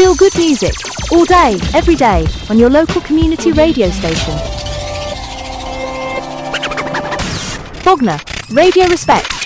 Feel good music, all day, every day, on your local community radio station. Bognor, Radio Respect.